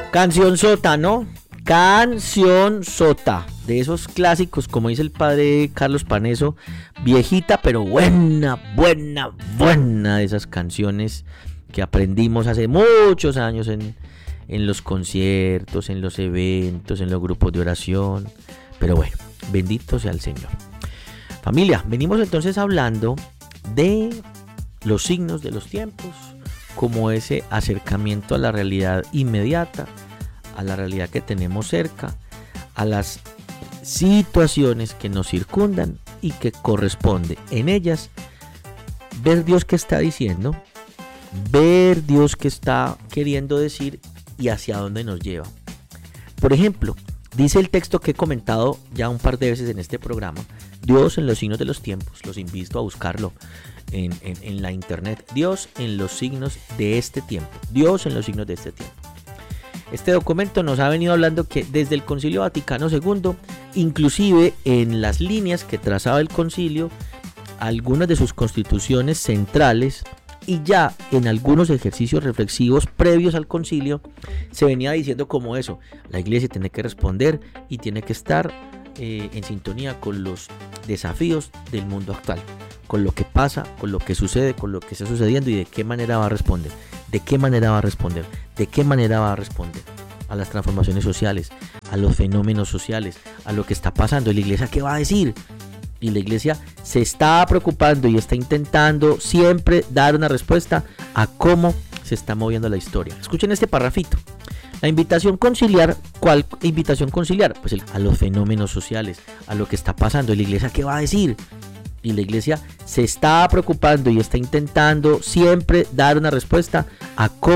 Canción sota, ¿no? Canción sota. De esos clásicos, como dice el padre Carlos Paneso, viejita pero buena, buena, buena. De esas canciones que aprendimos hace muchos años en los conciertos, en los eventos, en los grupos de oración. Pero bueno, bendito sea el Señor. Familia, venimos entonces hablando de los signos de los tiempos, como ese acercamiento a la realidad inmediata, a la realidad que tenemos cerca, a las situaciones que nos circundan y que corresponde en ellas ver Dios qué está diciendo, ver Dios qué está queriendo decir y hacia dónde nos lleva. Por ejemplo, dice el texto que he comentado ya un par de veces en este programa, Dios en los signos de los tiempos. Los invito a buscarlo en la internet. Dios en los signos de este tiempo. Dios en los signos de este tiempo. Este documento nos ha venido hablando que desde el Concilio Vaticano II, inclusive en las líneas que trazaba el concilio, algunas de sus constituciones centrales y ya en algunos ejercicios reflexivos previos al concilio, se venía diciendo como eso: la iglesia tiene que responder y tiene que estar en sintonía con los desafíos del mundo actual, con lo que pasa, con lo que sucede, con lo que está sucediendo y de qué manera va a responder, de qué manera va a responder, de qué manera va a responder a las transformaciones sociales, a los fenómenos sociales, a lo que está pasando. ¿Y la iglesia qué va a decir? Y la iglesia se está preocupando y está intentando siempre dar una respuesta a cómo se está moviendo la historia. Escuchen este parrafito. La invitación conciliar, ¿cuál invitación conciliar? Pues a los fenómenos sociales, a lo que está pasando. ¿Y la iglesia qué va a decir? Y la iglesia se está preocupando y está intentando siempre dar una respuesta a cómo